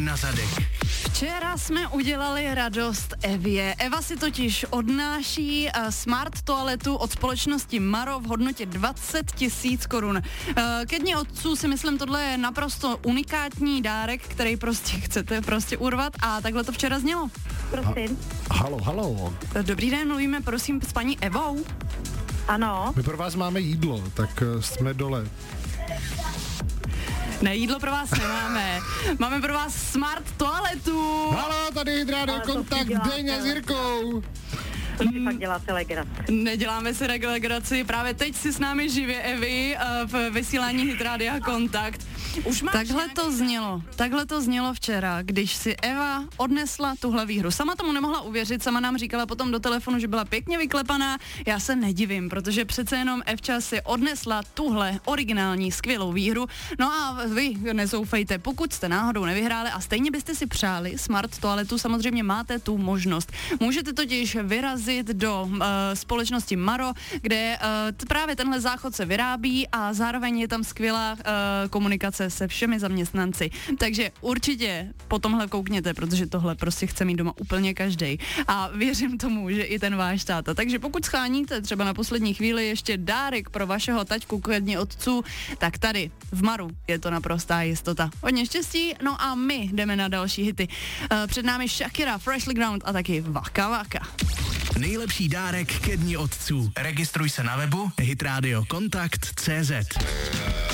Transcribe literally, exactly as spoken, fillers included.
na zadek. Včera jsme udělali radost Evě. Eva si totiž odnáší uh, smart toaletu od společnosti Maro v hodnotě dvacet tisíc korun. Uh, ke dni otců si myslím, tohle je naprosto unikátní dárek, který prostě chcete prostě urvat a takhle to včera znělo. Prosím. Ha- halo, halo. Dobrý den, mluvíme prosím s paní Evou. Ano. My pro vás máme jídlo, tak uh, jsme dole. Ne, jídlo pro vás nemáme. Máme pro vás smart toaletu. Halo, tady Hydrádio Ale to Kontakt, si děláte. Deně s Jirkou. To si fakt děláte legraci. Neděláme si legraci, právě teď si s námi živě Evi uh, v vysílání Hydrádia Kontakt. Už máš takhle nějaký... to znělo, takhle to znělo včera, když si Eva odnesla tuhle výhru. Sama tomu nemohla uvěřit, sama nám říkala potom do telefonu, že byla pěkně vyklepaná. Já se nedivím, protože přece jenom Evča si odnesla tuhle originální skvělou výhru. No a vy nezoufejte, pokud jste náhodou nevyhráli a stejně byste si přáli smart toaletu, samozřejmě máte tu možnost. Můžete totiž vyrazit do uh, společnosti Maro, kde uh, t- právě tenhle záchod se vyrábí a zároveň je tam skvělá uh, komunikace se všemi zaměstnanci. Takže určitě po tomhle koukněte, protože tohle prostě chce mít doma úplně každej. A věřím tomu, že i ten váš táta. Takže pokud scháníte třeba na poslední chvíli ještě dárek pro vašeho taťku k dni otců, tak tady v Maru je to naprostá jistota. Hodně štěstí, no a my jdeme na další hity. Uh, před námi Shakira, Freshly Ground a taky Waka Waka. Nejlepší dárek ke dni otců. Registruj se na webu hitradio kontakt tečka cé zet.